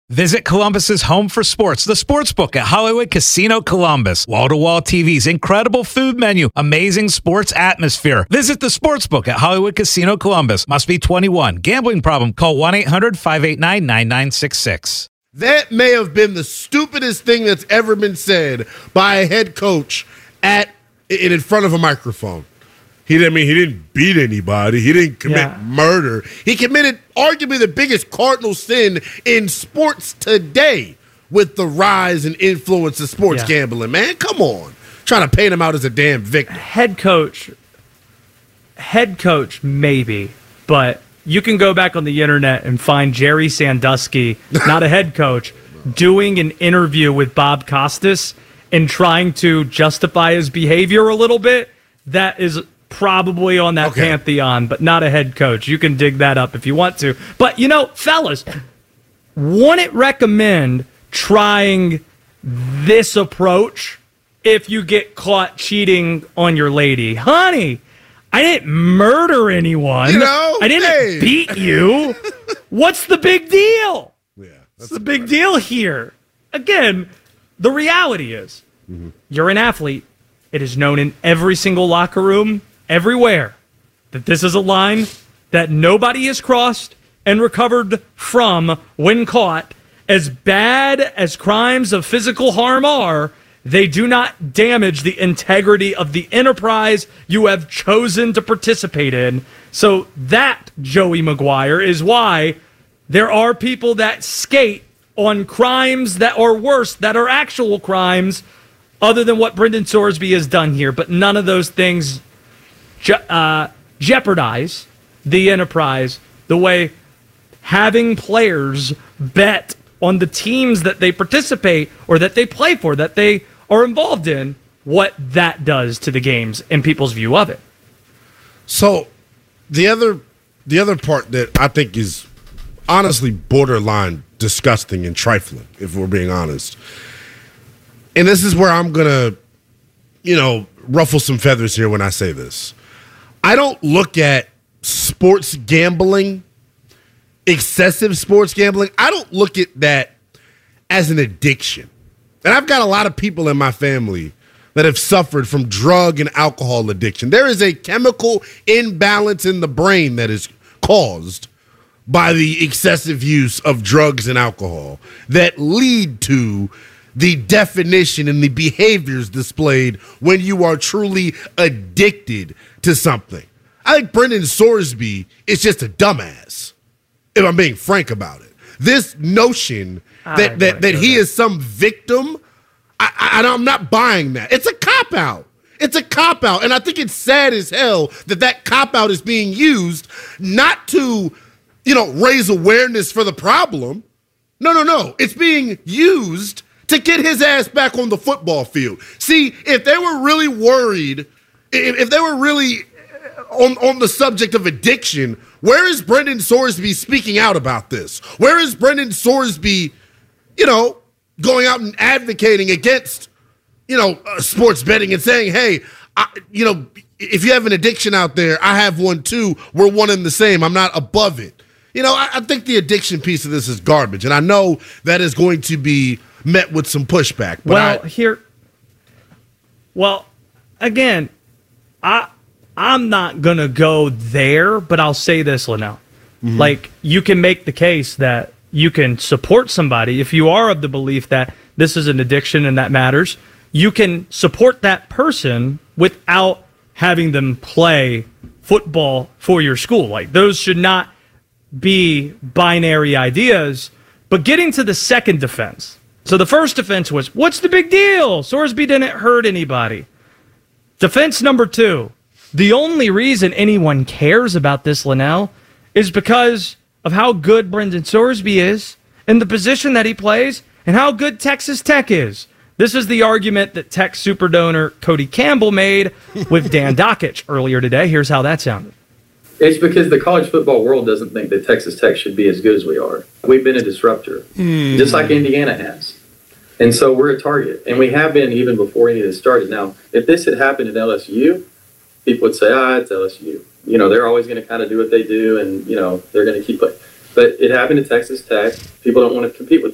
Visit Columbus's home for sports, the Sportsbook at Hollywood Casino Columbus. Wall-to-wall TVs, incredible food menu, amazing sports atmosphere. Visit the Sportsbook at Hollywood Casino Columbus. Must be 21. Gambling problem? Call 1-800-589-9966. That may have been the stupidest thing that's ever been said by a head coach in front of a microphone. He didn't beat anybody. He didn't commit murder. He committed arguably the biggest cardinal sin in sports today with the rise and influence of sports gambling. Man, come on. Trying to paint him out as a damn victim. Head coach, maybe, but you can go back on the internet and find Jerry Sandusky, not a head coach, doing an interview with Bob Costas and trying to justify his behavior a little bit. That is probably on that pantheon, but not a head coach. You can dig that up if you want to. But, fellas, wouldn't recommend trying this approach if you get caught cheating on your lady. Honey, I didn't murder anyone. I didn't beat you. What's the big deal? Yeah, what's the big deal here? Again, the reality is you're an athlete. It is known in every single locker room, everywhere, that this is a line that nobody has crossed and recovered from when caught. As bad as crimes of physical harm are, they do not damage the integrity of the enterprise you have chosen to participate in. So that, Joey Maguire, is why there are people that skate on crimes that are worse, that are actual crimes, other than what Brendan Sorsby has done here. But none of those things jeopardize the enterprise the way having players bet on the teams that they participate or that they play for, that they are involved in, what that does to the games and people's view of it. So the other part that I think is honestly borderline disgusting and trifling, if we're being honest, and this is where I'm going to, ruffle some feathers here when I say this. I don't look at sports gambling, excessive sports gambling, I don't look at that as an addiction. And I've got a lot of people in my family that have suffered from drug and alcohol addiction. There is a chemical imbalance in the brain that is caused by the excessive use of drugs and alcohol that lead to the definition and the behaviors displayed when you are truly addicted to something. I think Brendan Sorsby is just a dumbass, if I'm being frank about it. This notion that he is some victim, I'm not buying that. It's a cop-out. It's a cop-out. And I think it's sad as hell that cop-out is being used not to, raise awareness for the problem. No. It's being used to get his ass back on the football field. See, if they were really worried, if they were really on the subject of addiction, where is Brendan Sorsby speaking out about this? Where is Brendan Sorsby, going out and advocating against, sports betting and saying, hey, if you have an addiction out there, I have one too. We're one and the same. I'm not above it. I think the addiction piece of this is garbage, and I know that is going to be met with some pushback. But again, I'm not going to go there, but I'll say this, Linnell. Mm-hmm. Like, you can make the case that you can support somebody if you are of the belief that this is an addiction and that matters. You can support that person without having them play football for your school. Like, those should not be binary ideas. But getting to the second defense. So the first defense was, what's the big deal? Sorsby didn't hurt anybody. Defense number 2. The only reason anyone cares about this, Linnell, is because of how good Brendan Sorsby is and the position that he plays and how good Texas Tech is. This is the argument that Tech super donor Cody Campbell made with Dan Dockich earlier today. Here's how that sounded. It's because the college football world doesn't think that Texas Tech should be as good as we are. We've been a disruptor, just like Indiana has. And so we're a target. And we have been even before any of this started. Now, if this had happened at LSU, people would say, it's LSU. They're always going to kind of do what they do, and, they're going to keep playing. But it happened at Texas Tech. People don't want to compete with